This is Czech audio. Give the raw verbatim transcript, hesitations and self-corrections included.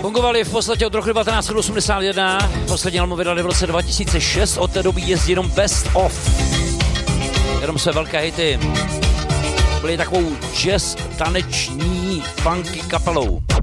Fungovali v podstatě od roku devatenáct set osmdesát jedna, poslední album vydali v roce dva tisíce šest, od té doby jezdí jenom Best Of. Jenom své velké hity. Byli takovou jazz taneční funky kapelou.